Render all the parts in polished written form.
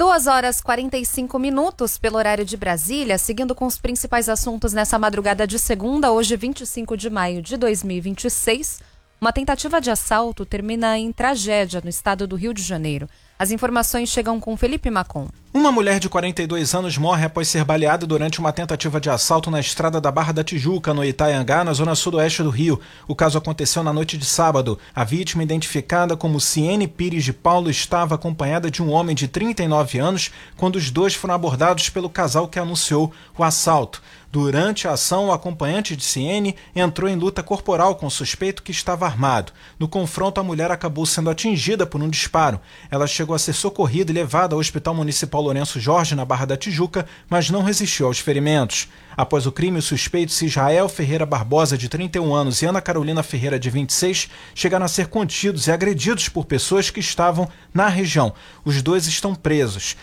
2h45 pelo horário de Brasília, seguindo com os principais assuntos nessa madrugada de segunda, hoje 25 de maio de 2026. Uma tentativa de assalto termina em tragédia no estado do Rio de Janeiro. As informações chegam com Felipe Macon. Uma mulher de 42 anos morre após ser baleada durante uma tentativa de assalto na estrada da Barra da Tijuca, no Itaiangá, na zona sudoeste do Rio. O caso aconteceu na noite de sábado. A vítima, identificada como Ciene Pires de Paulo, estava acompanhada de um homem de 39 anos quando os dois foram abordados pelo casal que anunciou o assalto. Durante a ação, o acompanhante de Ciene entrou em luta corporal com o suspeito que estava armado. No confronto, a mulher acabou sendo atingida por um disparo. Ela chegou a ser socorrida e levada ao Hospital Municipal Lourenço Jorge, na Barra da Tijuca, mas não resistiu aos ferimentos. Após o crime, os suspeitos Israel Ferreira Barbosa, de 31 anos, e Ana Carolina Ferreira, de 26, chegaram a ser contidos e agredidos por pessoas que estavam na região. Os dois estão presos.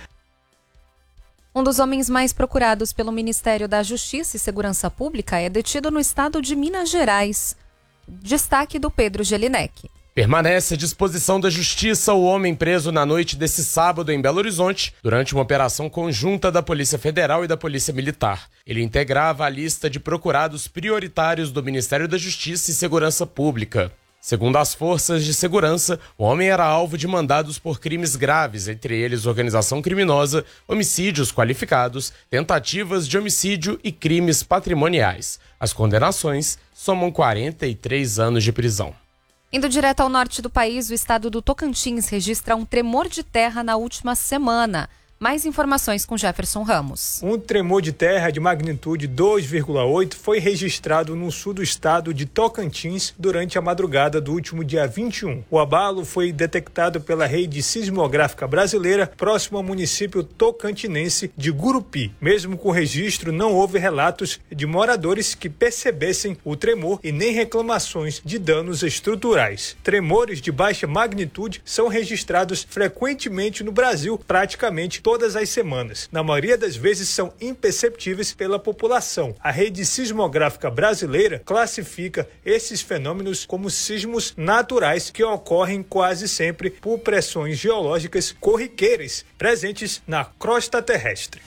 Um dos homens mais procurados pelo Ministério da Justiça e Segurança Pública é detido no estado de Minas Gerais. Destaque do Pedro Gelinek. Permanece à disposição da Justiça o homem preso na noite desse sábado em Belo Horizonte, durante uma operação conjunta da Polícia Federal e da Polícia Militar. Ele integrava a lista de procurados prioritários do Ministério da Justiça e Segurança Pública. Segundo as forças de segurança, o homem era alvo de mandados por crimes graves, entre eles organização criminosa, homicídios qualificados, tentativas de homicídio e crimes patrimoniais. As condenações somam 43 anos de prisão. Indo direto ao norte do país, o estado do Tocantins registra um tremor de terra na última semana. Mais informações com Jefferson Ramos. Um tremor de terra de magnitude 2,8 foi registrado no sul do estado de Tocantins durante a madrugada do último dia 21. O abalo foi detectado pela rede sismográfica brasileira próximo ao município tocantinense de Gurupi. Mesmo com o registro, não houve relatos de moradores que percebessem o tremor e nem reclamações de danos estruturais. Tremores de baixa magnitude são registrados frequentemente no Brasil, praticamente todas as semanas. Na maioria das vezes são imperceptíveis pela população. A rede sismográfica brasileira classifica esses fenômenos como sismos naturais que ocorrem quase sempre por pressões geológicas corriqueiras presentes na crosta terrestre.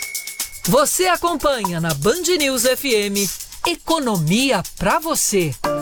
Você acompanha na Band News FM Economia pra você.